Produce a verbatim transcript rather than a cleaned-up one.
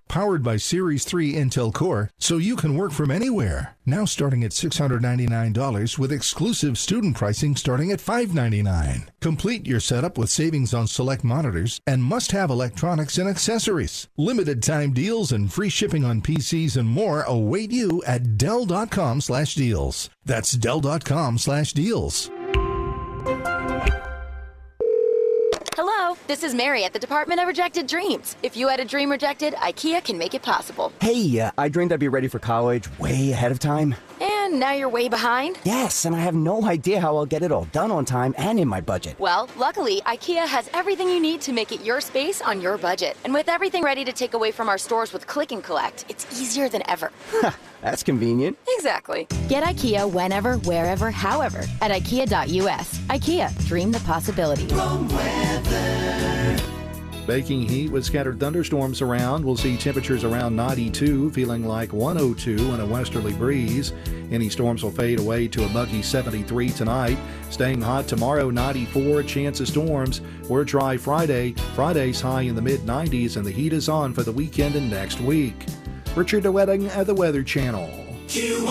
Powered by Series three Intel Core, so you can work from anywhere. Now starting at six hundred ninety-nine dollars with exclusive student pricing starting at five hundred ninety-nine dollars. Complete your setup with savings on select monitors and must-have electronics and accessories. Limited time deals and free shipping on P Cs and more await you at Dell.com slash deals. That's Dell.com slash deals. Hello, this is Mary at the Department of Rejected Dreams. If you had a dream rejected, IKEA can make it possible. Hey, uh, I dreamed I'd be ready for college way ahead of time. And now you're way behind? Yes, and I have no idea how I'll get it all done on time and in my budget. Well, luckily, IKEA has everything you need to make it your space on your budget. And with everything ready to take away from our stores with Click and Collect, it's easier than ever. That's convenient. Exactly. Get IKEA whenever, wherever, however at IKEA dot U S. IKEA, dream the possibility. Baking heat with scattered thunderstorms around. We'll see temperatures around ninety-two, feeling like one oh two and a westerly breeze. Any storms will fade away to a muggy seventy-three tonight. Staying hot tomorrow, ninety-four, chance of storms. We're dry Friday. Friday's high in the mid nineties, and the heat is on for the weekend and next week. Richard DeWetting at the Weather Channel.